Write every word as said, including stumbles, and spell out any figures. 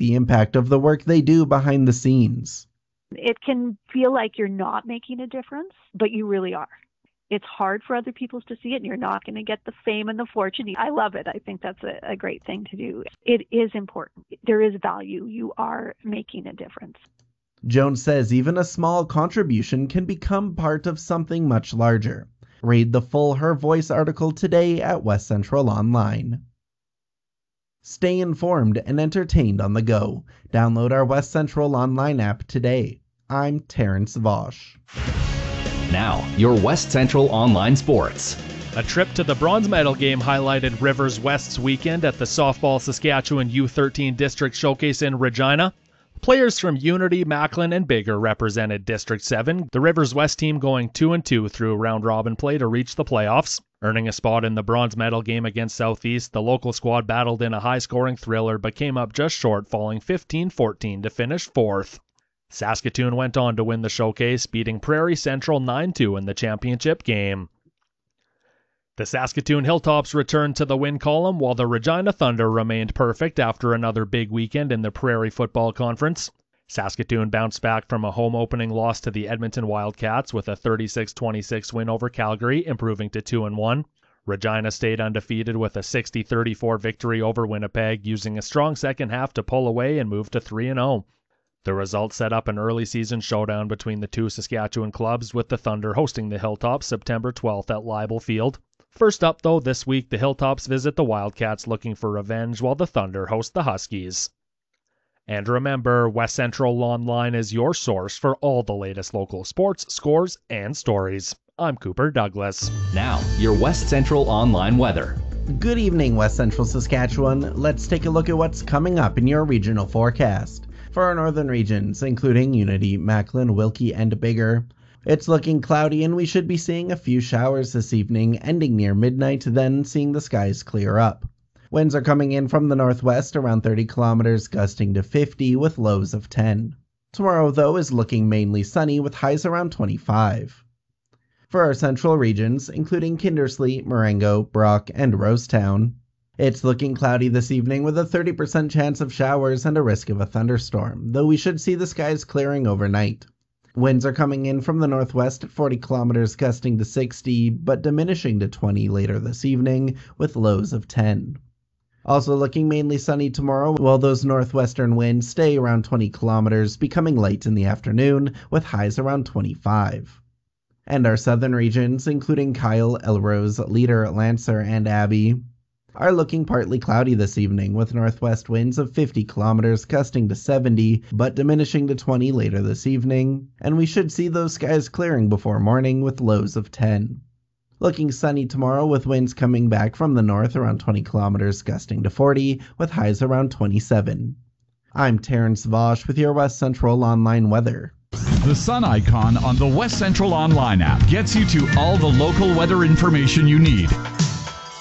the impact of the work they do behind the scenes. It can feel like you're not making a difference, but you really are. It's hard for other people to see it, and you're not going to get the fame and the fortune. I love it. I think that's a, a great thing to do. It is important. There is value. You are making a difference. Jones says even a small contribution can become part of something much larger. Read the full Her Voice article today at West Central Online. Stay informed and entertained on the go. Download our West Central Online app today. I'm Terrence Vosch. Now, your West Central Online Sports. A trip to the bronze medal game highlighted Rivers West's weekend at the Softball Saskatchewan U thirteen District Showcase in Regina. Players from Unity, Macklin, and Biggar represented District seven, the Rivers West team going two and two through round-robin play to reach the playoffs. Earning a spot in the bronze medal game against Southeast, the local squad battled in a high-scoring thriller but came up just short, falling fifteen fourteen to finish fourth. Saskatoon went on to win the showcase, beating Prairie Central nine two in the championship game. The Saskatoon Hilltops returned to the win column, while the Regina Thunder remained perfect after another big weekend in the Prairie Football Conference. Saskatoon bounced back from a home opening loss to the Edmonton Wildcats with a thirty-six twenty-six win over Calgary, improving to two and one. Regina stayed undefeated with a sixty thirty-four victory over Winnipeg, using a strong second half to pull away and move to three and oh. The result set up an early season showdown between the two Saskatchewan clubs, with the Thunder hosting the Hilltops September twelfth at Leibel Field. First up, though, this week the Hilltops visit the Wildcats looking for revenge, while the Thunder host the Huskies. And remember, West Central Online is your source for all the latest local sports, scores, and stories. I'm Cooper Douglas. Now, your West Central Online weather. Good evening, West Central Saskatchewan. Let's take a look at what's coming up in your regional forecast. For our northern regions, including Unity, Macklin, Wilkie, and Biggar, it's looking cloudy and we should be seeing a few showers this evening, ending near midnight, then seeing the skies clear up. Winds are coming in from the northwest around thirty kilometers, gusting to fifty with lows of ten. Tomorrow, though, is looking mainly sunny with highs around twenty-five. For our central regions, including Kindersley, Marengo, Brock, and Rosetown, it's looking cloudy this evening with a thirty percent chance of showers and a risk of a thunderstorm, though we should see the skies clearing overnight. Winds are coming in from the northwest at forty kilometers, gusting to sixty, but diminishing to twenty later this evening with lows of ten. Also looking mainly sunny tomorrow, while those northwestern winds stay around twenty kilometers, becoming light in the afternoon with highs around twenty-five. And our southern regions, including Kyle, Elrose, Leader, Lancer, and Abbey, are looking partly cloudy this evening with northwest winds of fifty kilometers, gusting to seventy, but diminishing to twenty later this evening, and we should see those skies clearing before morning with lows of ten. Looking sunny tomorrow with winds coming back from the north around twenty kilometers, gusting to forty, with highs around twenty-seven. I'm Terrence Vosch with your West Central Online weather. The sun icon on the West Central Online app gets you to all the local weather information you need.